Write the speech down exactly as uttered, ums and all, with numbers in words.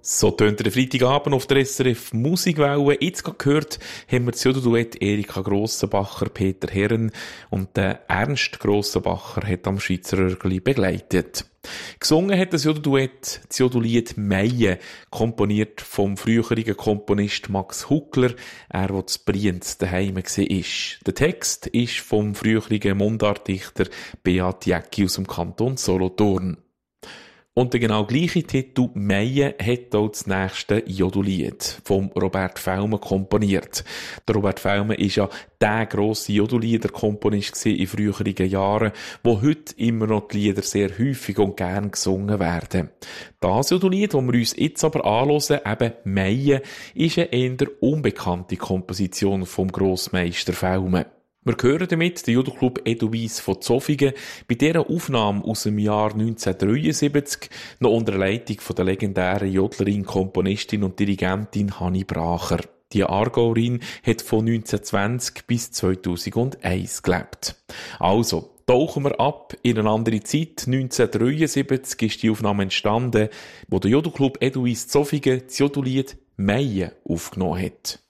So tönt der Freitagabend auf der S R F Musikwelle. Jetzt gerade gehört, haben wir das Jodo-Duett Erika Grossenbacher, Peter Herren und der Ernst Grossenbacher hat am Schweizer Röhrli begleitet. Gesungen hat das Jodo-Duett das Jodo-Lied «Meie», komponiert vom früheren Komponist Max Huckler, er, der zu Brienz daheim war. Der Text ist vom früheren Mundartdichter Beat Jäcki aus dem Kanton Solothurn. Und der genau gleiche Titel «Meie» hat auch das nächste Jodo-Lied vom Robert Felme komponiert. Der Robert Felme ist ja der grosse Jodo-Lieder-Komponist in früheren Jahren, wo heute immer noch die Lieder sehr häufig und gern gesungen werden. Das Jodo-Lied, das wir uns jetzt aber anhören, eben «Meie», ist eine eher unbekannte Komposition vom Grossmeister Felme. Wir hören damit den Jodo-Club Edelweiss von Zofingen bei dieser Aufnahme aus dem Jahr neunzehnhundertdreiundsiebzig, noch unter der Leitung von der legendären Jodlerin, Komponistin und Dirigentin Hanni Bracher. Die Aargauerin hat von neunzehnhundertzwanzig bis zweitausendeins gelebt. Also, tauchen wir ab in eine andere Zeit. neunzehnhundertdreiundsiebzig ist die Aufnahme entstanden, wo der Jodo-Club Edelweiss Zofingen das Jodo-Lied «Meie» aufgenommen hat.